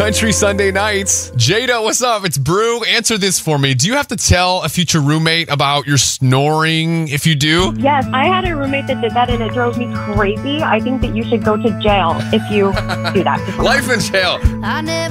Country Sunday nights. Jada, what's up? It's Brew. Answer this for me. Do you have to tell a future roommate about your snoring if you do? Yes, I had a roommate that did that and it drove me crazy. I think that you should go to jail if you do that. Life in jail.